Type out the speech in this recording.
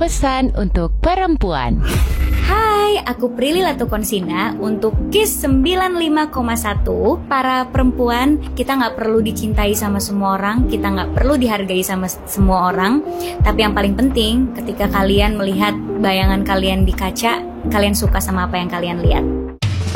pesan untuk perempuan. Hai, aku Prilly Latukonsina. Untuk KISS 95,1, para perempuan, kita gak perlu dicintai sama semua orang, kita gak perlu dihargai sama semua orang. Tapi yang paling penting, ketika kalian melihat bayangan kalian di kaca, kalian suka sama apa yang kalian lihat.